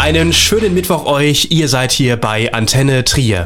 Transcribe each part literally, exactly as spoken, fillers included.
Einen schönen Mittwoch euch, ihr seid hier bei Antenne Trier.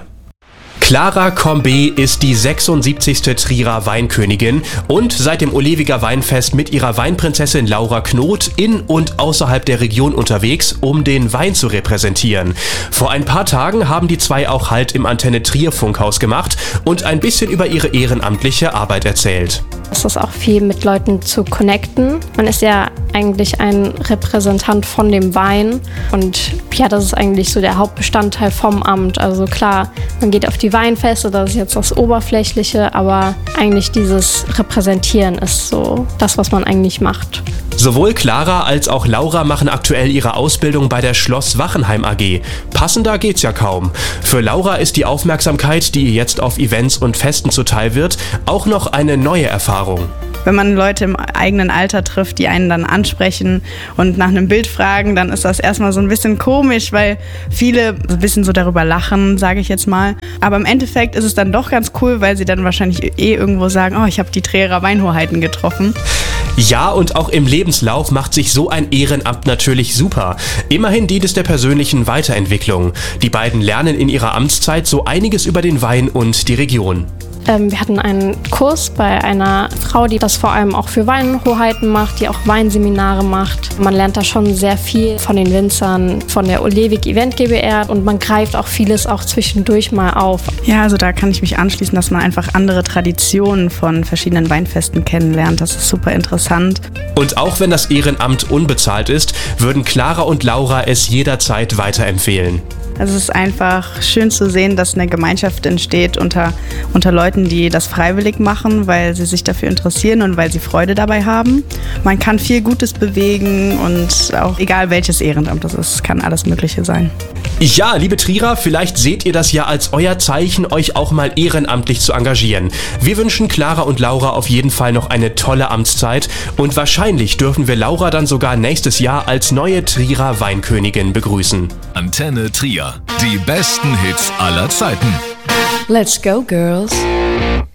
Clara Combet ist die sechsundsiebzigste Trierer Weinkönigin und seit dem Olewiger Weinfest mit ihrer Weinprinzessin Laura Knot in und außerhalb der Region unterwegs, um den Wein zu repräsentieren. Vor ein paar Tagen haben die zwei auch Halt im Antenne Trier Funkhaus gemacht und ein bisschen über ihre ehrenamtliche Arbeit erzählt. Es ist auch viel mit Leuten zu connecten. Man ist ja eigentlich ein Repräsentant von dem Wein und ja, das ist eigentlich so der Hauptbestandteil vom Amt. Also klar, man geht auf die Weinfeste, das ist jetzt das Oberflächliche, aber eigentlich dieses Repräsentieren ist so das, was man eigentlich macht. Sowohl Clara als auch Laura machen aktuell ihre Ausbildung bei der Schloss Wachenheim A G. Passender geht's ja kaum. Für Laura ist die Aufmerksamkeit, die ihr jetzt auf Events und Festen zuteil wird, auch noch eine neue Erfahrung. Wenn man Leute im eigenen Alter trifft, die einen dann ansprechen und nach einem Bild fragen, dann ist das erstmal so ein bisschen komisch, weil viele ein bisschen so darüber lachen, sage ich jetzt mal. Aber im Endeffekt ist es dann doch ganz cool, weil sie dann wahrscheinlich eh irgendwo sagen, oh, ich habe die Trierer Weinhoheiten getroffen. Ja, und auch im Lebenslauf macht sich so ein Ehrenamt natürlich super. Immerhin dient es der persönlichen Weiterentwicklung. Die beiden lernen in ihrer Amtszeit so einiges über den Wein und die Region. Ähm, wir hatten einen Kurs bei einer Frau, die das vor allem auch für Weinhoheiten macht, die auch Weinseminare macht. Man lernt da schon sehr viel von den Winzern, von der Olewig Event GbR und man greift auch vieles auch zwischendurch mal auf. Ja, also da kann ich mich anschließen, dass man einfach andere Traditionen von verschiedenen Weinfesten kennenlernt. Das ist super interessant. Und auch wenn das Ehrenamt unbezahlt ist, würden Clara und Laura es jederzeit weiterempfehlen. Also es ist einfach schön zu sehen, dass eine Gemeinschaft entsteht unter, unter Leuten, die das freiwillig machen, weil sie sich dafür interessieren und weil sie Freude dabei haben. Man kann viel Gutes bewegen und auch egal welches Ehrenamt das ist, kann alles Mögliche sein. Ja, liebe Trierer, vielleicht seht ihr das ja als euer Zeichen, euch auch mal ehrenamtlich zu engagieren. Wir wünschen Clara und Laura auf jeden Fall noch eine tolle Amtszeit und wahrscheinlich dürfen wir Laura dann sogar nächstes Jahr als neue Trierer Weinkönigin begrüßen. Antenne Trier. Die besten Hits aller Zeiten. Let's go, girls.